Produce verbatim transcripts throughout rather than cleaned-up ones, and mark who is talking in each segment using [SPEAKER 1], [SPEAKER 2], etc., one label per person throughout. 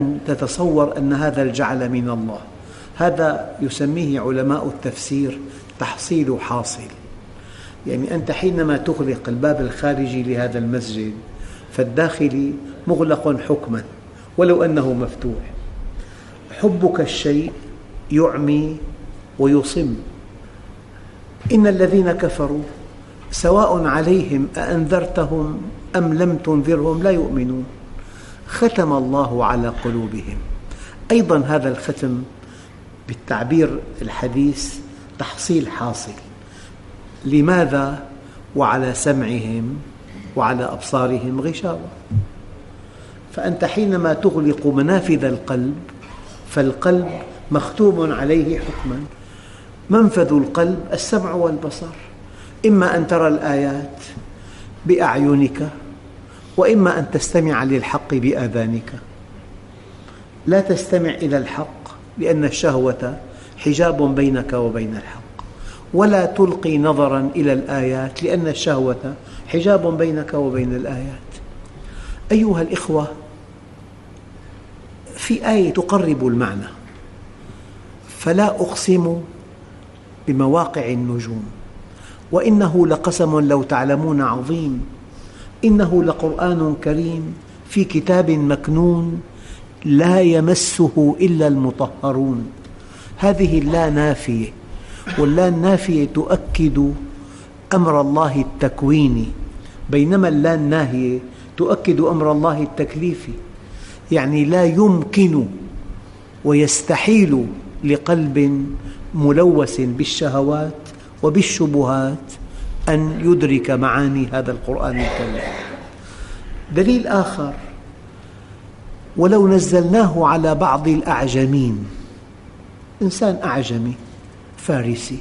[SPEAKER 1] تتصور أن هذا الجعل من الله. هذا يسميه علماء التفسير تحصيل حاصل. يعني أنت حينما تغلق الباب الخارجي لهذا المسجد فالداخلي مغلق حكما ولو أنه مفتوح. حبك الشيء يعمي ويصم. إن الذين كفروا سواء عليهم أأنذرتهم أم لم تنذرهم لا يؤمنون ختم الله على قلوبهم. أيضا هذا الختم بالتعبير الحديث تحصيل حاصل. لماذا؟ وعلى سمعهم وعلى أبصارهم غشاوة. فأنت حينما تغلق منافذ القلب فالقلب مختوم عليه حكما. منفذ القلب السمع والبصر، إما أن ترى الآيات بأعينك وإما أن تستمع للحق بآذانك. لا تستمع إلى الحق لأن الشهوة حجاب بينك وبين الحق، ولا تلقي نظرا إلى الآيات لأن الشهوة حجاب بينك وبين الآيات. أيها الإخوة، في آية تقرب المعنى: فلا أقسم بمواقع النجوم وإنه لقسم لو تعلمون عظيم إنه لقرآن كريم في كتاب مكنون لا يمسه إلا المطهرون. هذه اللا نافية، واللا النافية تؤكد أمر الله التكويني، بينما اللا الناهية تؤكد أمر الله التكليفي. يعني لا يمكن ويستحيل لقلب ملوث بالشهوات وبالشبهات أن يدرك معاني هذا القرآن الكريم. دليل آخر: ولو نزلناه على بعض الأعجمين، إنسان أعجمي فارسي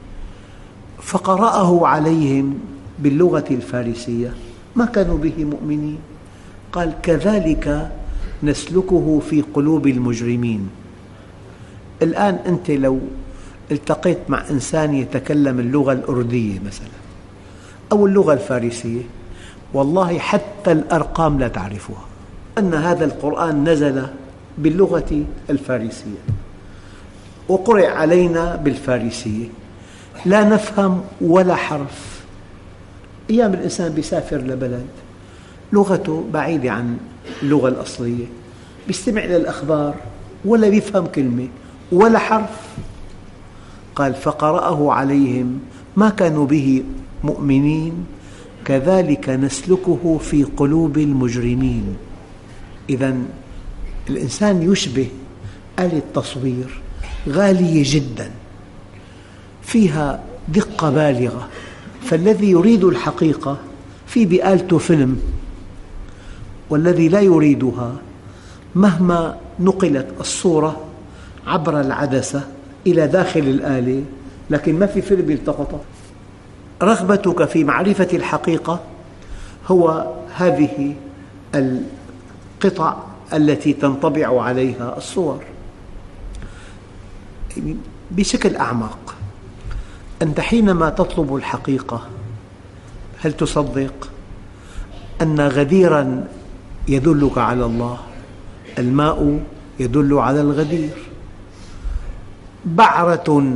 [SPEAKER 1] فقرأه عليهم باللغة الفارسية ما كانوا به مؤمنين. قال: كذلك نسلكه في قلوب المجرمين. الآن أنت لو التقيت مع إنسان يتكلم اللغة الأردية مثلا أو اللغة الفارسية، والله حتى الأرقام لا تعرفها. أن هذا القرآن نزل باللغة الفارسية وقرئ علينا بالفارسية، لا نفهم ولا حرف. أيام الإنسان بيسافر لبلد لغته بعيدة عن اللغة الأصلية، بيستمع إلى الأخبار ولا بيفهم كلمة ولا حرف. قال: فقرأه عليهم ما كانوا به مؤمنين كذلك نسلكه في قلوب المجرمين. إذن الإنسان يشبه آلة تصوير غالية جدا فيها دقة بالغة، فالذي يريد الحقيقة في بآلته فيلم، والذي لا يريدها مهما نقلت الصورة عبر العدسة إلى داخل الآلة لكن ما في فيلم يلتقطه. رغبتك في معرفة الحقيقة هو هذه القطع التي تنطبع عليها الصور. بشكل أعمق، أنت حينما تطلب الحقيقة هل تصدق أن غديراً يدلك على الله؟ الماء يدل على الغدير. بعرة،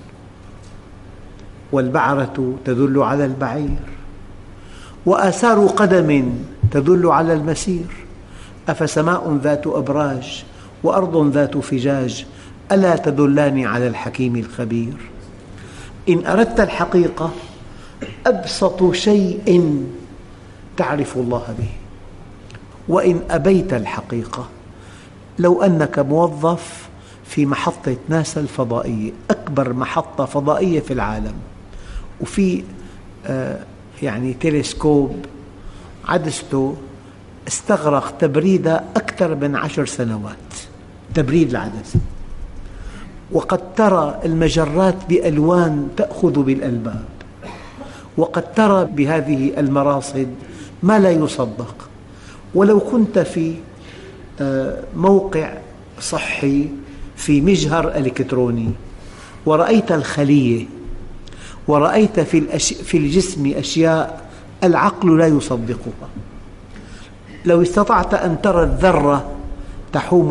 [SPEAKER 1] والبعرة تدل على البعير. وآثار قدم تدل على المسير. أفسماء ذات أبراج وأرض ذات فجاج ألا تدلان على الحكيم الخبير. إن أردت الحقيقة أبسط شيء تعرف الله به. وإن أبيت الحقيقة، لو أنك موظف في محطة ناسا الفضائية، أكبر محطة فضائية في العالم، وفي آه يعني تلسكوب عدسته استغرق تبريدها أكثر من عشر سنوات، تبريد العدسة، وقد ترى المجرات بألوان تأخذ بالألباب، وقد ترى بهذه المراصد ما لا يصدق. ولو كنت في موقع صحي في مجهر إلكتروني ورأيت الخلية ورأيت في الجسم أشياء العقل لا يصدقها، لو استطعت أن ترى الذرة تحوم